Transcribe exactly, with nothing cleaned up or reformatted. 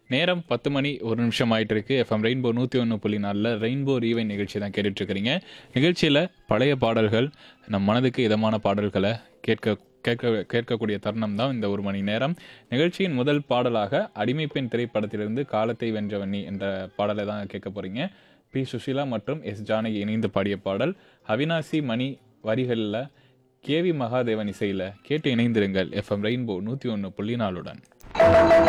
நேரம் பத்து மணி ஒரு நிமிஷம் ஆயிட்டு இருக்கு. எஃப்எம் ரெயின்போ நூற்றி ஒன்று புள்ளி நாலில் ரெயின்போ ரீவைன் நிகழ்ச்சி தான் கேட்டுட்ருக்கிறீங்க. நிகழ்ச்சியில் பழைய பாடல்கள், நம் மனதுக்கு இதமான பாடல்களை கேட்க கேட்க கேட்கக்கூடிய தருணம் தான் இந்த ஒரு மணி நேரம். நிகழ்ச்சியின் முதல் பாடலாக அடிமைப்பெண் திரைப்படத்திலிருந்து காலத்தை வென்றவண்ணி என்ற பாடலை தான் கேட்க போகிறீங்க. பி சுஷீலா மற்றும் எஸ் ஜானகி இணைந்து பாடிய பாடல். அவினாசி மணி வரிகளில், கேவி மகாதேவன் இசையில் கேட்டு இணைந்திருங்கள் எஃப்எம் ரெயின்போ நூற்றி ஒன்று புள்ளி நாலுடன்.